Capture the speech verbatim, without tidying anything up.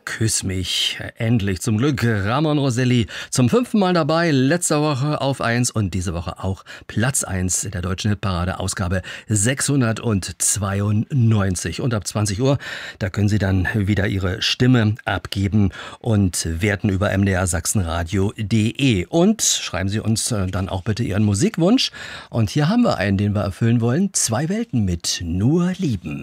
Küss mich. Endlich zum Glück Ramon Roselli zum fünften Mal dabei. Letzte Woche auf eins und diese Woche auch Platz eins in der deutschen Hitparade, Ausgabe sechshundertzweiundneunzig. Und ab zwanzig Uhr, da können Sie dann wieder Ihre Stimme abgeben und werten über m d r sachsenradio punkt de. Und schreiben Sie uns dann auch bitte Ihren Musikwunsch. Und hier haben wir einen, den wir erfüllen wollen. Zwei Welten mit Nur Lieben.